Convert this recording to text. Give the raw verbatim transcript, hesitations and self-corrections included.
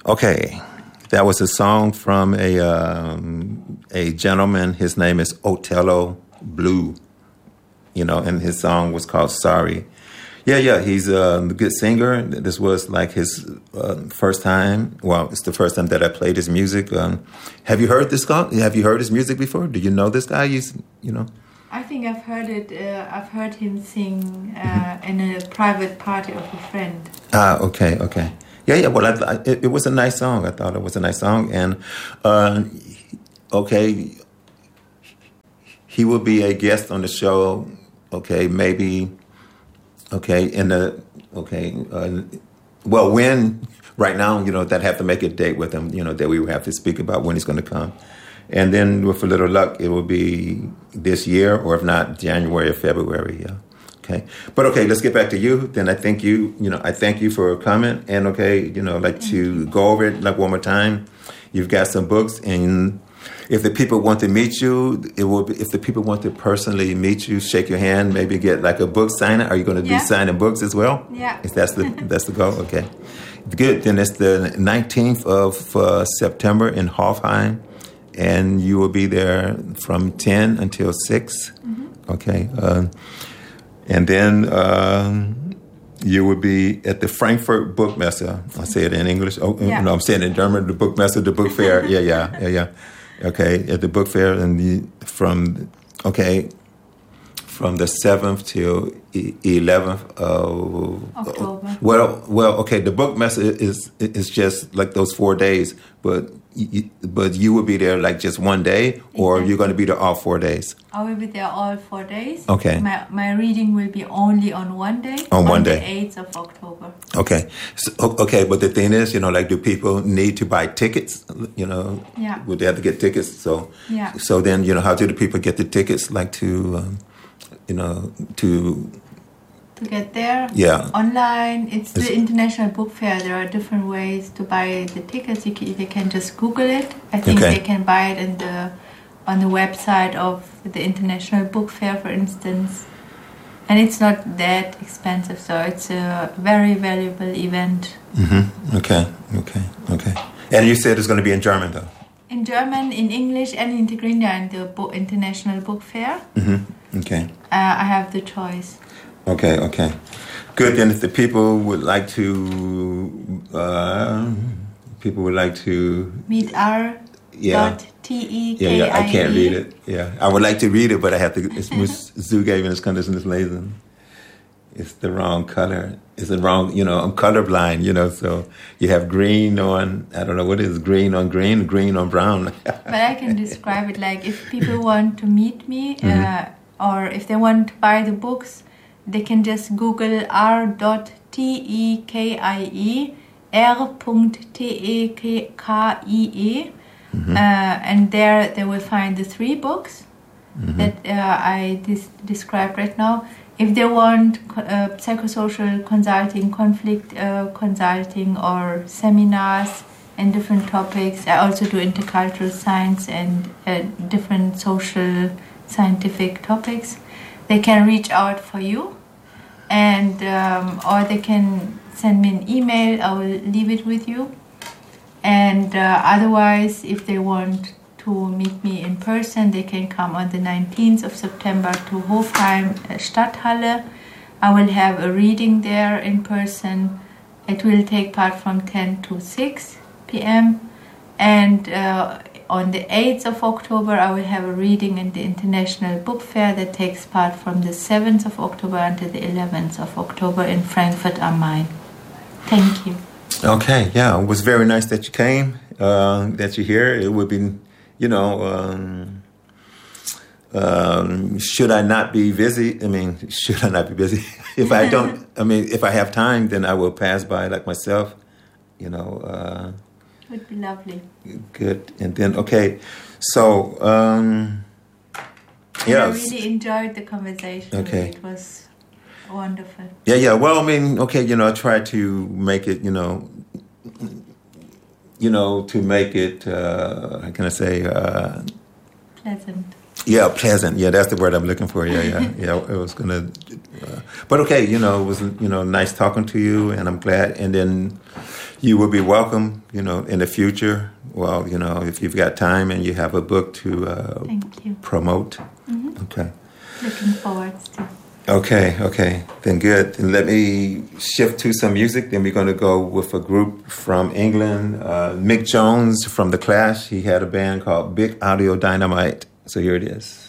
Okay, that was a song from a um, a gentleman. His name is Otello Blue, you know, and his song was called "Sorry." Yeah, yeah, he's a good singer. This was like his uh, first time. Well, it's the first time that I played his music. Um, have you heard this guy? Have you heard his music before? Do you know this guy? He's, you know. I think I've heard it. Uh, I've heard him sing uh, in a private party of a friend. Ah, okay, okay. Yeah, yeah. Well, I, I, it, it was a nice song. I thought it was a nice song, and uh, okay, he will be a guest on the show. Okay, maybe. Okay, in the okay. Uh, well, when right now, you know, that have to make a date with him. You know, that we will have to speak about when he's going to come, and then with a little luck, it will be this year, or if not, January or February. Yeah. Okay, but okay, let's get back to you. Then I thank you. You know, I thank you for coming, and okay, you know, like to go over it like one more time. You've got some books, and if the people want to meet you, it will be, if the people want to personally meet you, shake your hand, maybe get like a book signing. Are you going to yeah. be signing books as well? Yeah. If that's the that's the goal. Okay, good. Then it's the nineteenth of uh, September in Hofheim, and you will be there from ten until six. Mm-hmm. Okay. Uh, And then um, you will be at the Frankfurt Bookmesse. I say it in English. Oh, yeah. No, I'm saying it in German. The Bookmesse, the book fair. Yeah, yeah, yeah, yeah. Okay, at the book fair, and the, from okay, from the seventh till eleventh of October. Well, well, okay. The Bookmesse is is just like those four days, but. You, but you will be there like just one day, or exactly. You're going to be there all four days? I will be there all four days. Okay. My my reading will be only on one day. On one day. On the eighth of October. Okay. So, okay, but the thing is, you know, like, do people need to buy tickets? You know? Yeah. Would they have to get tickets? So, yeah. So then, you know, how do the people get the tickets? Like to, um, you know, to... To get there, yeah, online. It's the it's, International Book Fair. There are different ways to buy the tickets. You can, they can just Google it. I think okay. They can buy it in the on the website of the International Book Fair, for instance. And it's not that expensive, so it's a very valuable event. Mm-hmm. Okay, okay, okay. And you said it's going to be in German, though. In German, in English, and in Tigrinya, in the Bo- International Book Fair. Mm-hmm. Okay. Uh, I have the choice. Okay, okay. Good. Then if the people would like to, uh, people would like to... Meet our yeah. dot T E K I E. Yeah, yeah, I can't read it. Yeah, I would like to read it, but I have to, it's zugeben, es kann das nicht lesen. It's the wrong color. It's the wrong, you know, I'm colorblind, you know, so you have green on, I don't know, what is green on green, green on brown. But I can describe it like if people want to meet me, mm-hmm. uh, or if they want to buy the books, they can just Google r dot T E K I E, r dot T E K I E, mm-hmm. uh, and there they will find the three books mm-hmm. that uh, I dis- described right now. If they want uh, psychosocial consulting, conflict uh, consulting, or seminars and different topics, I also do intercultural science and uh, different social scientific topics. They can reach out for you, and um, or they can send me an email. I will leave it with you. And uh, otherwise, if they want to meet me in person, they can come on the nineteenth of September to Hofheim Stadthalle. I will have a reading there in person. It will take part from ten to six p.m. And uh, on the eighth of October, I will have a reading in the International Book Fair that takes part from the seventh of October until the eleventh of October in Frankfurt am Main. Thank you. Okay, yeah, it was very nice that you came, uh, that you're here. It would be, you know, um, um, should I not be busy? I mean, should I not be busy? If I don't, I mean, if I have time, then I will pass by like myself, you know. Uh, Would be lovely. Good. And then, okay, so, um, yeah. I really enjoyed the conversation. Okay. It was wonderful. Yeah, yeah. Well, I mean, okay, you know, I try to make it, you know, you know, to make it, uh, how can I say? Uh, Pleasant. Yeah, pleasant. Yeah, that's the word I'm looking for. Yeah, yeah, yeah. It was gonna, uh, but okay. You know, it was you know nice talking to you, and I'm glad. And then you will be welcome. You know, in the future. Well, you know, if you've got time and you have a book to uh, Thank you. promote. Mm-hmm. Okay. Looking forward to. Okay, okay. Then good. And let me shift to some music. Then we're going to go with a group from England. Uh, Mick Jones from The Clash. He had a band called Big Audio Dynamite. So here it is.